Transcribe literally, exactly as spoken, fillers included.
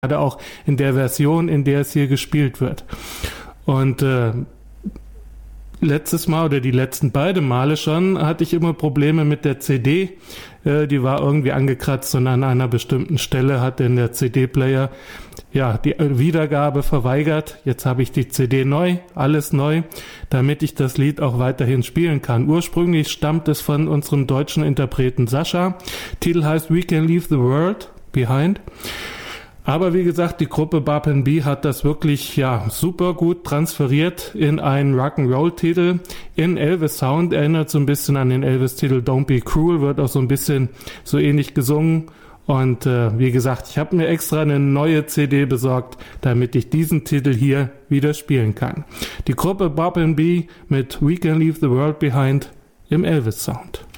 gerade auch in der Version, in der es hier gespielt wird. Und äh, letztes Mal oder die letzten beiden Male schon hatte ich immer Probleme mit der C D. Äh, die war irgendwie angekratzt und an einer bestimmten Stelle hat denn der C D-Player ja die Wiedergabe verweigert. Jetzt habe ich die C D neu, alles neu, damit ich das Lied auch weiterhin spielen kann. Ursprünglich stammt es von unserem deutschen Interpreten Sascha. Titel heißt We Can Leave the World Behind. Aber wie gesagt, die Gruppe Bop and Bee hat das wirklich ja super gut transferiert in einen Rock'n'Roll-Titel. In Elvis-Sound, erinnert so ein bisschen an den Elvis-Titel Don't Be Cruel, wird auch so ein bisschen so ähnlich gesungen. Und äh, wie gesagt, ich habe mir extra eine neue C D besorgt, damit ich diesen Titel hier wieder spielen kann. Die Gruppe Bop and Bee mit We Can Leave the World Behind im Elvis-Sound.